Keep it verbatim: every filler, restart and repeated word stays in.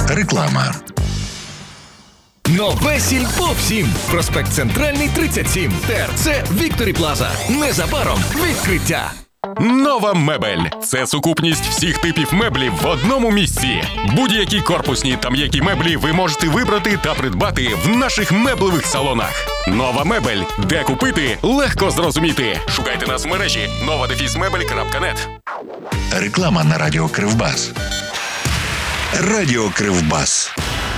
Реклама. Нове сільпо всім. Проспект Центральний, тридцять сім. ТРЦ Вікторі Плаза. Незабаром відкриття. Нова мебель – це сукупність всіх типів меблів в одному місці. Будь-які корпусні та м'які меблі ви можете вибрати та придбати в наших меблевих салонах. Нова мебель. Де купити – легко зрозуміти. Шукайте нас в мережі нова дефіс мебель крапка нет. Реклама на Радіо Кривбас. Радіо Кривбас.